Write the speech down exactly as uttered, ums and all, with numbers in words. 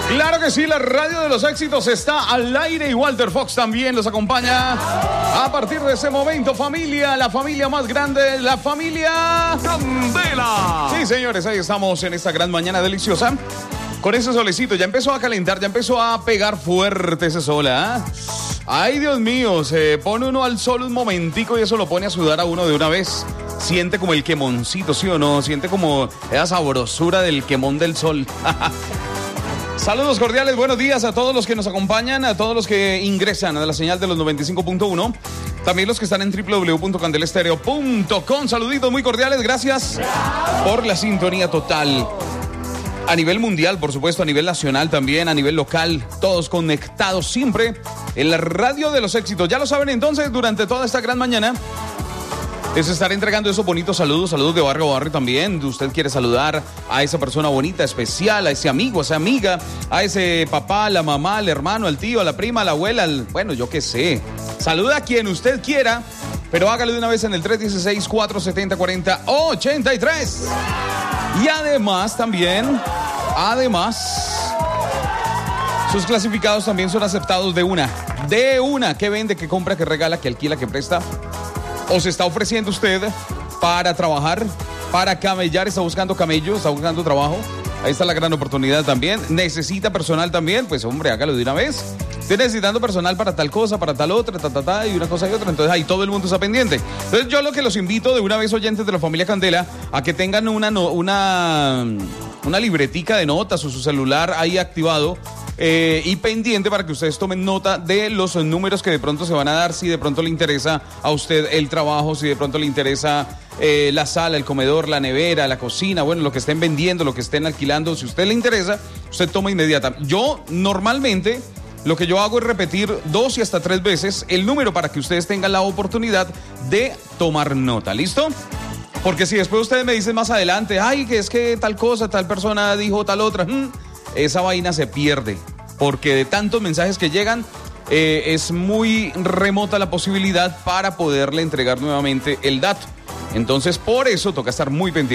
Claro que sí, la radio de los éxitos está al aire y Walter Fox también los acompaña. A partir de ese momento, familia, la familia más grande, la familia Candela. Sí, señores, ahí estamos en esta gran mañana deliciosa. Con ese solecito, ya empezó a calentar, ya empezó a pegar fuerte ese sol, ¿ah? ¿eh? Ay, Dios mío, se pone uno al sol un momentico y eso lo pone a sudar a uno de una vez. Siente como el quemoncito, ¿sí o no? Siente como esa sabrosura del quemón del sol. Saludos cordiales, buenos días a todos los que nos acompañan, a todos los que ingresan a la señal de los noventa y cinco punto uno, también los que están en doble u doble u doble u punto candelestereo punto com. Saluditos muy cordiales, gracias por la sintonía total. A nivel mundial, por supuesto, a nivel nacional también, a nivel local, todos conectados siempre en la radio de los éxitos. Ya lo saben entonces, durante toda esta gran mañana les estaré entregando esos bonitos saludos, saludos de barrio a barrio también. Usted quiere saludar a esa persona bonita, especial, a ese amigo, a esa amiga, a ese papá, a la mamá, al hermano, al tío, a la prima, a la abuela, al, bueno, yo qué sé. Saluda a quien usted quiera, pero hágalo de una vez en el tres uno seis, cuatro siete cero, cuatro cero ocho tres. Y además también, además, sus clasificados también son aceptados de una, de una, que vende, que compra, que regala, que alquila, que presta. ¿O se está ofreciendo usted para trabajar, para camellar? ¿Está buscando camello? ¿Está buscando trabajo? Ahí está la gran oportunidad también. ¿Necesita personal también? Pues hombre, hágalo de una vez. Estoy necesitando personal para tal cosa, para tal otra, ta, ta, ta, y una cosa y otra. Entonces ahí todo el mundo está pendiente. Entonces yo lo que los invito de una vez, oyentes de la familia Candela, a que tengan una, no, una, una libretica de notas o su celular ahí activado. Eh, y pendiente para que ustedes tomen nota de los números que de pronto se van a dar, si de pronto le interesa a usted el trabajo, si de pronto le interesa eh, la sala, el comedor, la nevera, la cocina, bueno, lo que estén vendiendo, lo que estén alquilando. Si a usted le interesa, usted toma inmediata. Yo normalmente lo que yo hago es repetir dos y hasta tres veces el número para que ustedes tengan la oportunidad de tomar nota. ¿Listo? Porque si después ustedes me dicen más adelante, ay, que es que tal cosa, tal persona dijo tal otra, hmm, esa vaina se pierde, porque de tantos mensajes que llegan, eh, es muy remota la posibilidad para poderle entregar nuevamente el dato. Entonces, por eso toca estar muy pendiente.